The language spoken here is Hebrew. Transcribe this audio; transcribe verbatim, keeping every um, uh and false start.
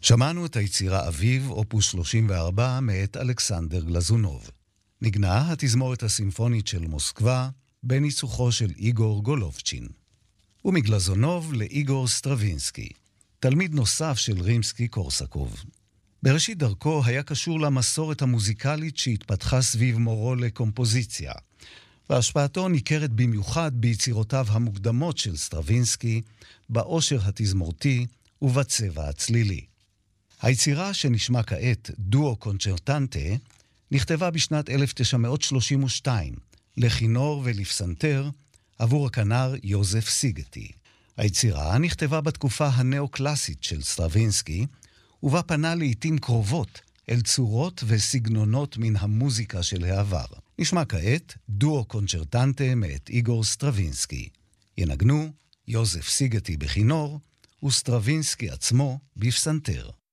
שמענו את היצירה אביב, אופוס שלושים וארבע, מאת אלכסנדר גלזונוב. נגנה התזמורת הסימפונית של מוסקבה, בניצוחו של איגור גולובצ'ין. ומגלזונוב לאיגור סטרווינסקי, תלמיד נוסף של רימסקי-קורסקוב. בראשית דרכו היה קשור למסורת המוזיקלית שהתפתחה סביב מורו לקומפוזיציה, והשפעתו ניכרת במיוחד ביצירותיו המוקדמות של סטרווינסקי, באושר התזמורתי ובצבע הצלילי. היצירה שנשמע כעת, דואו קונצ'רטנטה, נכתבה בשנת אלף תשע מאות שלושים ושתיים, לכינור ולפסנתר, עבור הכנר יוזף סיגטי. היצירה נכתבה בתקופה הנאו-קלאסית של סטרווינסקי, ובה פנה לעתים קרובות אל צורות וסגנונות מן המוזיקה של העבר. נשמע כעת דואו קונצ'רטנטה מאת איגור סטרווינסקי. ינגנו יוזף סיגטי בכינור וסטרווינסקי עצמו בפסנתר.